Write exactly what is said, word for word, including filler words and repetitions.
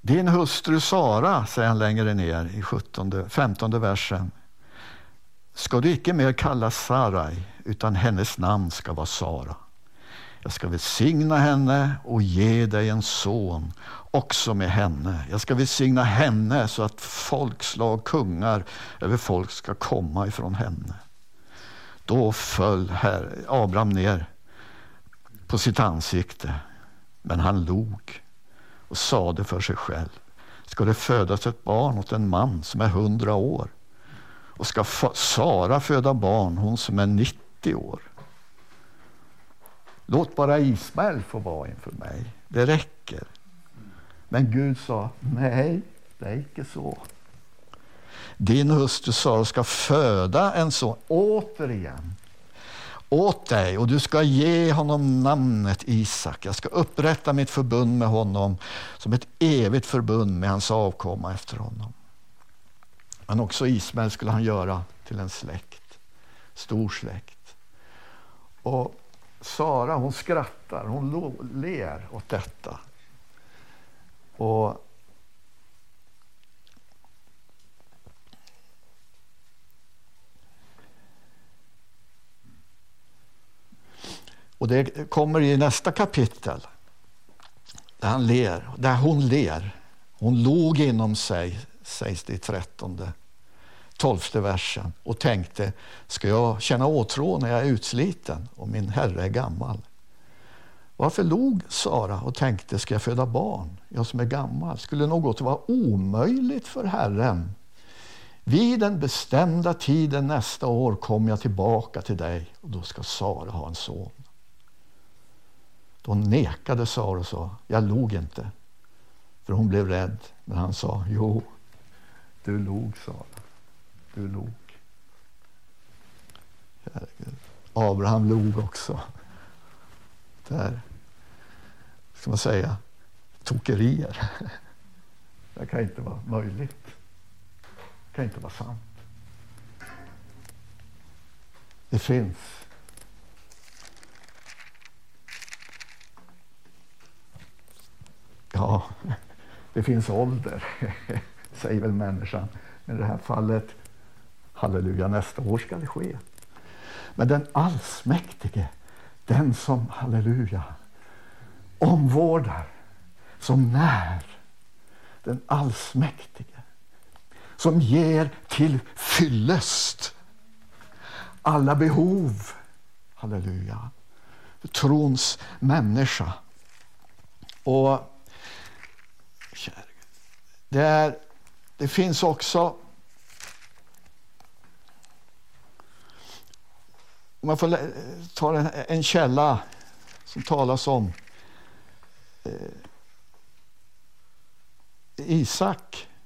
Din hustru Sara, säger han längre ner i sjuttonde, femtonde versen, ska du icke mer kalla Sarai, utan hennes namn ska vara Sara. Jag ska välsigna henne och ge dig en son också med henne. Jag ska välsigna henne så att folkslag, kungar över folk ska komma ifrån henne. Då föll här Abraham ner på sitt ansikte, men han log och sade för sig själv: ska det födas ett barn åt en man som är hundra år? Och ska Sara föda barn, hon som är nittio år? Låt bara Ismael få vara inför mig, det räcker. Men Gud sa: nej, det är inte så. Din hustru Sara ska föda en son återigen åt dig, och du ska ge honom namnet Isak. Jag ska upprätta mitt förbund med honom som ett evigt förbund med hans avkomma efter honom. Men också Ismael skulle han göra till en släkt, stor släkt. Och Sara, hon skrattar, hon lo- ler åt detta. Och Och det kommer i nästa kapitel där han ler, där hon ler. Hon log inom sig, sägs det i trettonde, tolfte versen, och tänkte: ska jag känna åtrå när jag är utsliten och min herre är gammal? Varför log Sara och tänkte: ska jag föda barn, jag som är gammal? Skulle något vara omöjligt för Herren? Vid den bestämda tiden nästa år kommer jag tillbaka till dig, och då ska Sara ha en son. Då nekade Sara och sa: jag log inte. För hon blev rädd. Men han sa: jo, du log, Sara. Du log. Herregud. Abraham log också. Där, ska man säga, tokerier. Det kan inte vara möjligt. Det kan inte vara sant. Det finns Ja, det finns ålder, säger väl människan. Men i det här fallet, halleluja, nästa år ska det ske. Men den allsmäktige, den som, halleluja, omvårdar, som när, den allsmäktige, som ger till fyllest alla behov, halleluja, trons människa. Och Det, är, det finns också, om man får ta en, en källa som talas om eh, Isak